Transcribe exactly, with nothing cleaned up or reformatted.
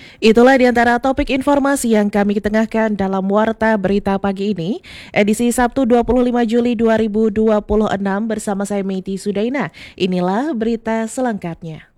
Itulah di antara topik informasi yang kami tengahkan dalam Warta Berita Pagi ini, edisi Sabtu dua puluh lima Juli dua ribu dua puluh enam bersama saya Meiti Sudaina. Inilah berita selengkapnya.